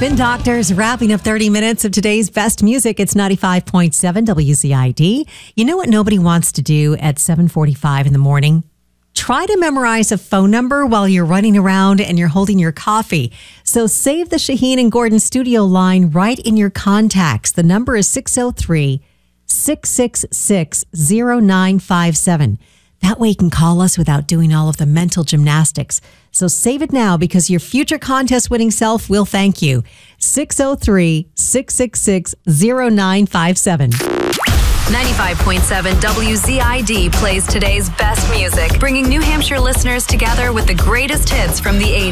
Spin Doctors wrapping up 30 minutes of today's best music. It's 95.7 WCID. You know what nobody wants to do at 7:45 in the morning? Try to memorize a phone number while you're running around and you're holding your coffee. So save the Shaheen and Gordon studio line right in your contacts. The number is 603-666-0957. That way you can call us without doing all of the mental gymnastics. So save it now because your future contest winning self will thank you. 603-666-0957. 95.7 WZID plays today's best music, bringing New Hampshire listeners together with the greatest hits from the 80s.